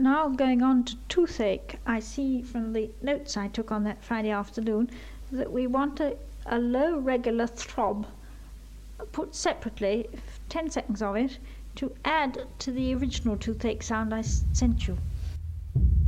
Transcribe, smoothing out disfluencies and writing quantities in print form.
now going on to toothache, I see from the notes I took on that Friday afternoon that we want a low regular throb put separately, 10 seconds of it, to add to the original toothache sound I sent you.